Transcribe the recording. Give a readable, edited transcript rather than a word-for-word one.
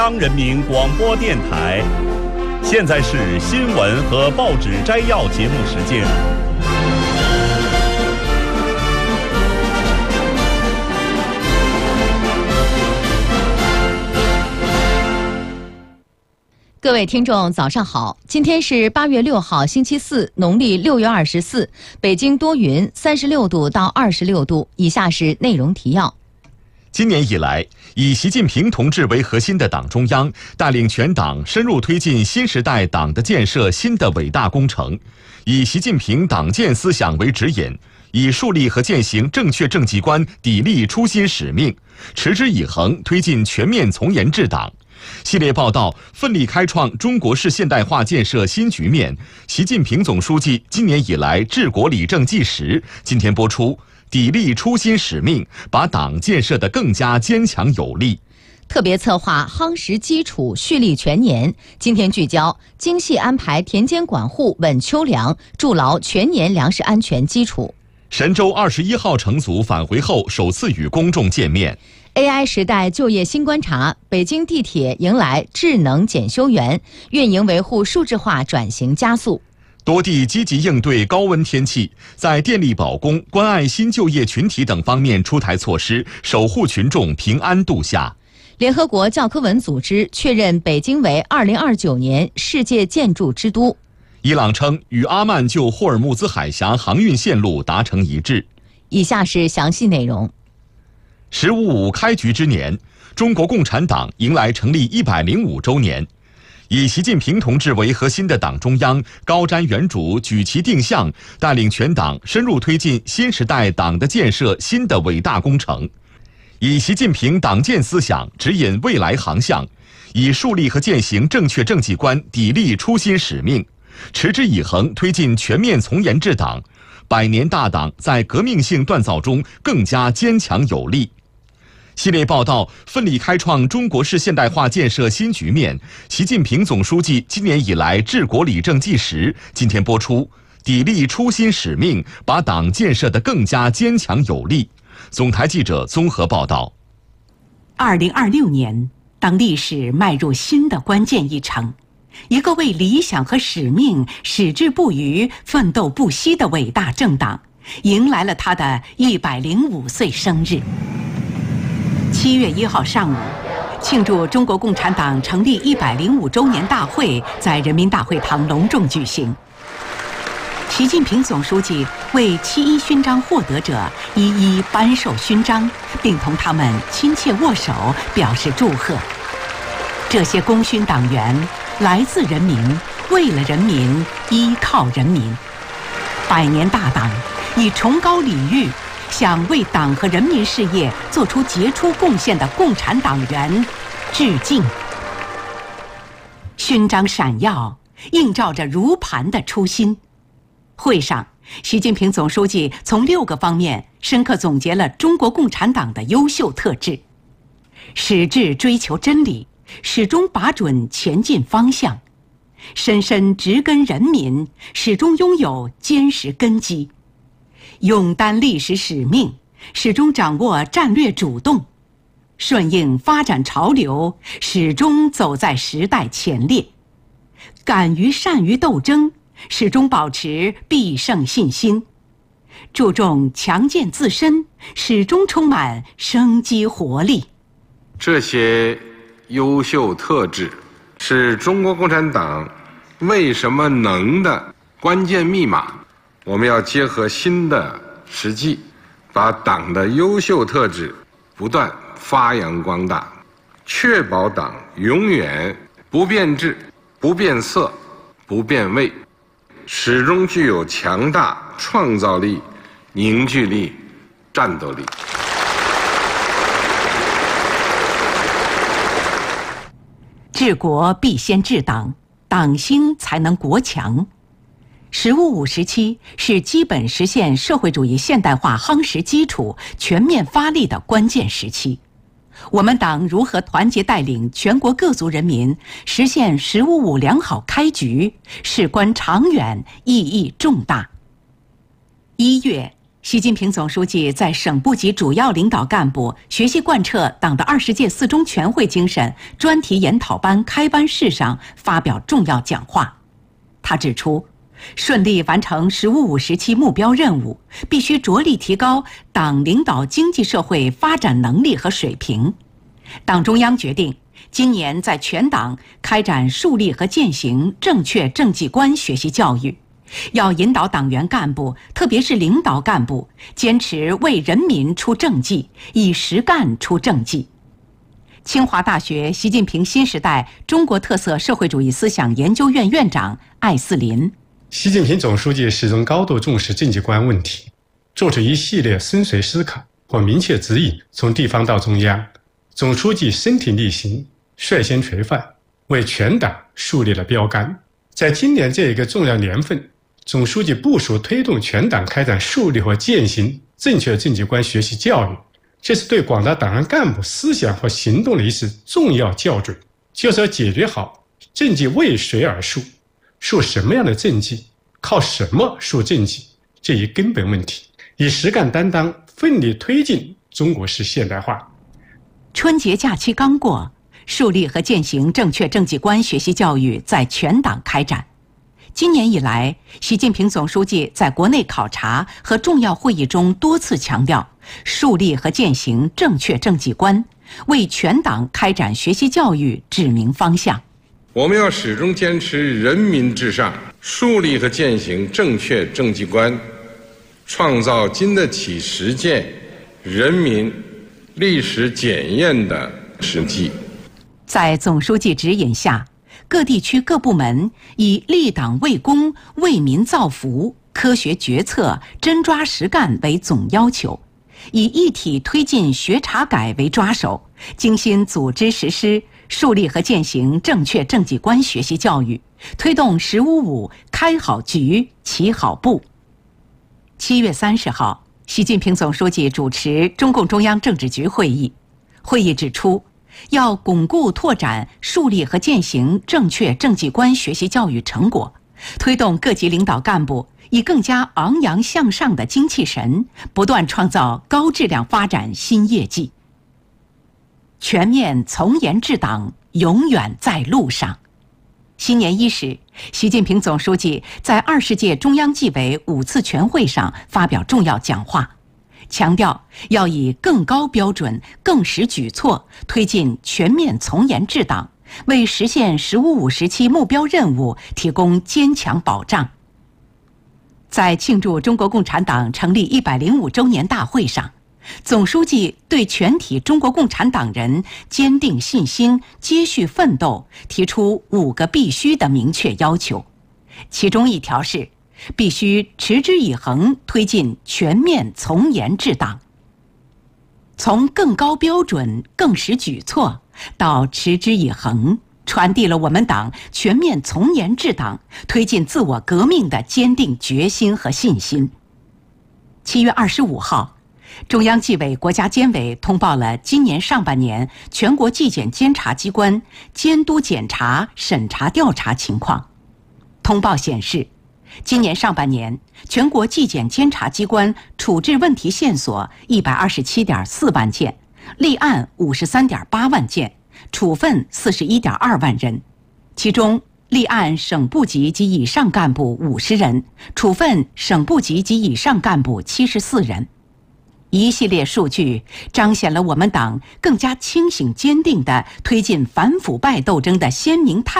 中央人民广播电台，现在是新闻和报纸摘要节目时间。 各位听众早上好，今天是8月6号星期四，农历6月24，北京多云，36度到26度。以下是内容提要。 今年以来，以习近平同志为核心的党中央带领全党深入推进新时代党的建设新的伟大工程，以习近平党建思想为指引，以树立和践行正确政绩观砥砺初心使命，持之以恒推进全面从严治党。系列报道奋力开创中国式现代化建设新局面，习近平总书记今年以来治国理政纪实，今天播出砥砺初心使命，把党建设得更加坚强有力。 特别策划夯实基础，蓄力全年，今天聚焦精细安排田间管护稳秋粮，筑牢全年粮食安全基础。 神舟21号乘组返回后首次与公众见面。 AI 时代就业新观察，北京地铁迎来智能检修员，运营维护数字化转型加速。 多地积极应对高温天气，在电力保供、关爱新就业群体等方面出台措施，守护群众平安度夏。 联合国教科文组织确认北京为2029年世界建筑之都。 伊朗称与阿曼就霍尔木兹海峡航运线路达成一致。 以下是详细内容。 “15.5”开局之年，中国共产党迎来成立105周年。以习近平同志为核心的党中央高瞻远瞩，举旗定向，带领全党深入推进新时代党的建设新的伟大工程，以习近平党建思想指引未来航向，以树立和践行正确政绩观砥砺初心使命，持之以恒推进全面从严治党，百年大党在革命性锻造中更加坚强有力。系列报道奋力开创中国式现代化建设新局面，习近平总书记今年以来治国理政纪实，今天播出砥砺初心使命，把党建设得更加坚强有力。总台记者综合报道。 2026年，当历史迈入新的关键一程，一个为理想和使命矢志不渝、奋斗不息的伟大政党，迎来了它的105岁生日。7月1号上午，庆祝中国共产党成立105周年大会在人民大会堂隆重举行。习近平总书记为7·1勋章获得者一一颁授勋章，并同他们亲切握手，表示祝贺。这些功勋党员来自人民，为了人民，依靠人民。百年大党以崇高礼遇向为党和人民事业做出杰出贡献的共产党员致敬。勋章闪耀，映照着如磐的初心。会上，习近平总书记从6个方面深刻总结了中国共产党的优秀特质：矢志追求真理，始终把准前进方向；深深植根人民，始终拥有坚实根基；勇担历史使命，始终掌握战略主动；顺应发展潮流，始终走在时代前列；敢于善于斗争，始终保持必胜信心；注重强健自身，始终充满生机活力。 这些优秀特质是中国共产党为什么能的关键密码。我们要结合新的实际，把党的优秀特质不断发扬光大，确保党永远不变质、不变色、不变味，始终具有强大创造力、凝聚力、战斗力。 治国必先治党，党兴才能国强。“15.5”时期是基本实现社会主义现代化夯实基础、全面发力的关键时期。我们党如何团结带领全国各族人民实现“15.5”良好开局，事关长远，意义重大。1月， 习近平总书记在省部级主要领导干部学习贯彻党的20届4中全会精神专题研讨班开班式上发表重要讲话。他指出，顺利完成“十五五”时期目标任务，必须着力提高党领导经济社会发展能力和水平。党中央决定，今年在全党开展树立和践行正确政绩观学习教育，要引导党员干部，特别是领导干部，坚持为人民出政绩，以实干出政绩。清华大学习近平新时代中国特色社会主义思想研究院院长艾斯林： 习近平总书记始终高度重视政绩观问题，做出一系列深邃思考或明确指引，从地方到中央，总书记身体力行，率先垂范，为全党树立了标杆。在今年这一个重要年份，总书记部署推动全党开展树立和践行正确政绩观学习教育，这是对广大党员干部思想和行动的一次重要校准，就是要解决好政绩为谁而树，树什么样的政绩，靠什么树政绩这一根本问题，以实干担当奋力推进中国式现代化。 春节假期刚过，树立和践行正确政绩观学习教育在全党开展。今年以来，习近平总书记在国内考察和重要会议中多次强调，树立和践行正确政绩观，为全党开展学习教育指明方向。 我们要始终坚持人民至上，树立和践行正确政绩观，创造经得起实践、人民历史检验的实际。 在总书记指引下，各地区各部门以立党为公、为民造福、科学决策、真抓实干为总要求，以一体推进学查改为抓手，精心组织实施树立和践行正确政绩观学习教育，推动“十五五”开好局、起好步。7月30号，习近平总书记主持中共中央政治局会议，会议指出，要巩固拓展树立和践行正确政绩观学习教育成果，推动各级领导干部以更加昂扬向上的精气神，不断创造高质量发展新业绩。全面从严治党永远在路上。新年伊始，习近平总书记在20届中央纪委5次全会上发表重要讲话，强调要以更高标准、更实举措推进全面从严治党，为实现“十五五”时期目标任务提供坚强保障。在庆祝中国共产党成立105周年大会上，总书记对全体中国共产党人坚定信心、接续奋斗提出5个必须的明确要求，其中一条是必须持之以恒推进全面从严治党。从更高标准、更实举措到持之以恒，传递了我们党全面从严治党、推进自我革命的坚定决心和信心。7月25号，中央纪委国家监委通报了今年上半年全国纪检监察机关监督检查、审查调查情况。通报显示，今年上半年，全国纪检监察机关处置问题线索127.4万件，立案53.8万件，处分41.2万人，其中立案省部级及以上干部50人，处分省部级及以上干部74人。一系列数据彰显了我们党更加清醒坚定地推进反腐败斗争的鲜明态